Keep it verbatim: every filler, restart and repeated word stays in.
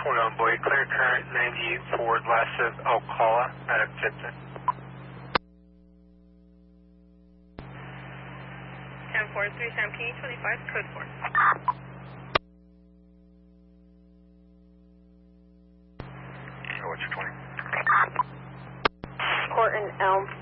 One on Boyd, clear current ninety-eight forward west of Ocala out of Tipton. ten four three seven, P twenty-five, code four. Oh, what's your twenty? Port and Elm.